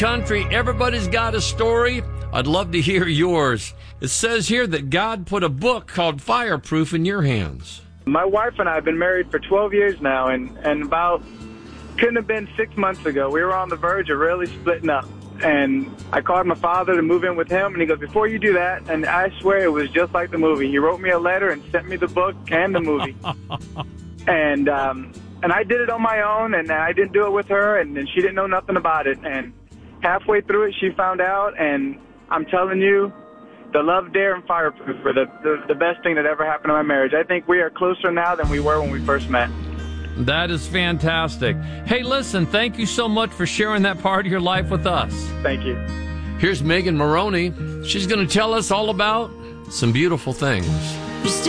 Country, everybody's got a story. I'd love to hear yours. It says here that God put a book called Fireproof in your hands. My wife and I have been married for 12 years now, and about, couldn't have been 6 months ago, we were on the verge of really splitting up. And I called my father to move in with him, and he goes, before you do that, and I swear it was just like the movie. He wrote me a letter and sent me the book and the movie. And I did it on my own, and I didn't do it with her, and she didn't know nothing about it. And halfway through it, she found out, and I'm telling you, the Love, Dare, and Fireproof were the best thing that ever happened to my marriage. I think we are closer now than we were when we first met. That is fantastic. Hey, listen, thank you so much for sharing that part of your life with us. Thank you. Here's Megan Maroney. She's going to tell us all about some beautiful things.